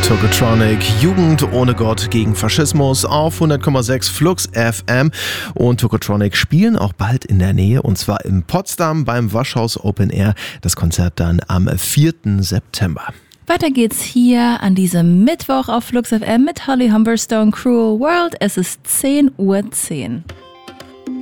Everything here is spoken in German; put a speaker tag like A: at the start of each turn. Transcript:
A: Tokotronic, Jugend ohne Gott gegen Faschismus auf 100,6 Flux FM. Und Tokotronic spielen auch bald in der Nähe, und zwar in Potsdam beim Waschhaus Open Air. Das Konzert dann am 4. September.
B: Weiter geht's hier an diesem Mittwoch auf Flux FM mit Holly Humberstone, Cruel World. Es ist 10:10 Uhr.